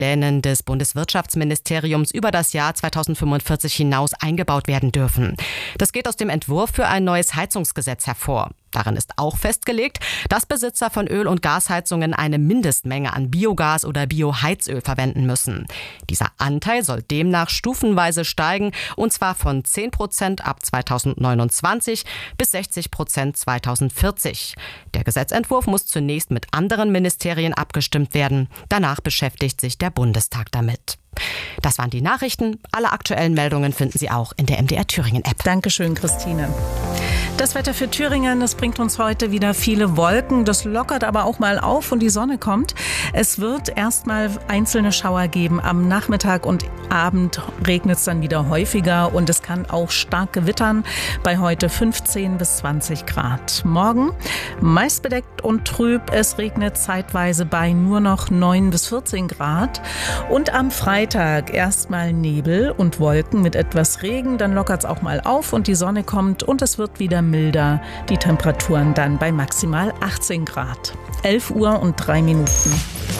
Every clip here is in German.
Plänen des Bundeswirtschaftsministeriums über das Jahr 2045 hinaus eingebaut werden dürfen. Das geht aus dem Entwurf für ein neues Heizungsgesetz hervor. Darin ist auch festgelegt, dass Besitzer von Öl- und Gasheizungen eine Mindestmenge an Biogas oder Bioheizöl verwenden müssen. Dieser Anteil soll demnach stufenweise steigen, und zwar von 10% ab 2029 bis 60% 2040. Der Gesetzentwurf muss zunächst mit anderen Ministerien abgestimmt werden. Danach beschäftigt sich der Bundestag damit. Das waren die Nachrichten. Alle aktuellen Meldungen finden Sie auch in der MDR Thüringen App. Dankeschön, Christine. Das Wetter für Thüringen, das bringt uns heute wieder viele Wolken. Das lockert aber auch mal auf und die Sonne kommt. Es wird erstmal einzelne Schauer geben. Am Nachmittag und Abend regnet es dann wieder häufiger und es kann auch stark gewittern. Bei heute 15 bis 20 Grad. Morgen meist bedeckt und trüb. Es regnet zeitweise bei nur noch 9 bis 14 Grad. Und am Freitag erstmal Nebel und Wolken mit etwas Regen. Dann lockert es auch mal auf und die Sonne kommt und es wird wieder milder. Die Temperaturen dann bei maximal 18 Grad. 11:03 Uhr.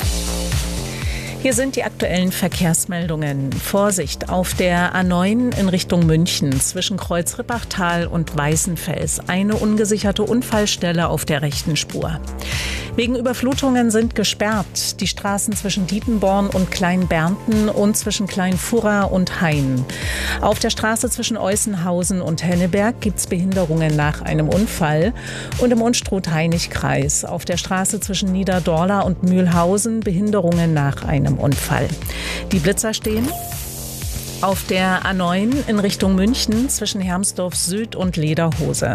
Hier sind die aktuellen Verkehrsmeldungen. Vorsicht auf der A9 in Richtung München zwischen Kreuz-Rippachtal und Weißenfels. Eine ungesicherte Unfallstelle auf der rechten Spur. Wegen Überflutungen sind gesperrt die Straßen zwischen Dietenborn und Kleinbernten und zwischen Kleinfurra und Hain. Auf der Straße zwischen Eußenhausen und Henneberg gibt es Behinderungen nach einem Unfall. Und im Unstrut-Hainich-Kreis auf der Straße zwischen Niederdorla und Mühlhausen Behinderungen nach einem Unfall. Die Blitzer stehen auf der A9 in Richtung München zwischen Hermsdorf Süd und Lederhose.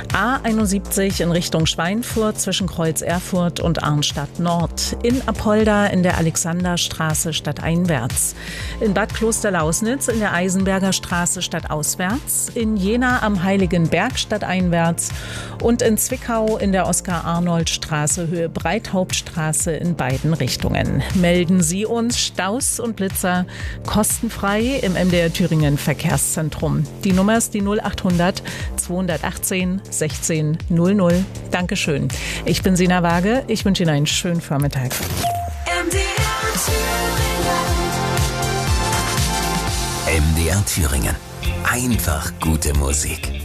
A71 in Richtung Schweinfurt zwischen Kreuz Erfurt und Arnstadt Nord. In Apolda in der Alexanderstraße stadteinwärts. In Bad Klosterlausnitz in der Eisenberger Straße stadtauswärts. In Jena am Heiligenberg stadteinwärts. Und in Zwickau in der Oskar-Arnold-Straße Höhe Breithauptstraße in beiden Richtungen. Melden Sie uns Staus und Blitzer kostenfrei im MDR Thüringen Verkehrszentrum. Die Nummer ist die 0800 218 16 00. Dankeschön. Ich bin Sina Waage. Ich wünsche Ihnen einen schönen Vormittag. MDR Thüringen. Einfach gute Musik.